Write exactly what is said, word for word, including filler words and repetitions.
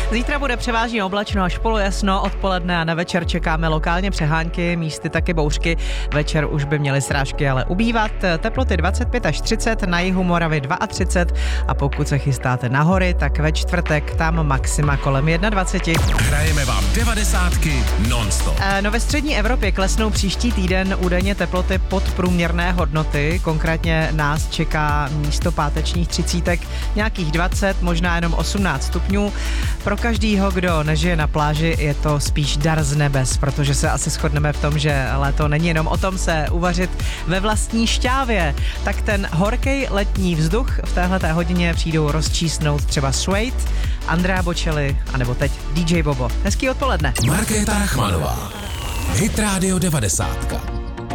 Zítra bude převážně oblačno až polojasno, odpoledne a na večer čekáme lokálně přehánky, místy taky bouřky. Večer už by měly srážky ale ubývat. Teploty dvacet pět až třicet, na jihu Moravy třicet dva a pokud se chystáte na hory, tak ve čtvrtek tam maxima kolem dvacet jedna. Hrajeme vám devadesátky non-stop. No ve střední Evropě klesnou příští týden údajně teploty pod průměrné hodnoty. Konkrétně nás čeká místo pátečních třicítek nějakých dvacet, možná jenom osmnáct stupňů. Pro každýho, kdo nežije na pláži, je to spíš dar z nebes, protože se asi shodneme v tom, že léto není jenom o tom se uvařit ve vlastní šťávě. Tak ten horkej letní vzduch v téhleté hodině přijdou rozčísnout třeba Suede, Andrea Bocelli, anebo teď D J Bobo. Hezký odpoledne. Markéta Rachmanová. Hit Radio devadesát.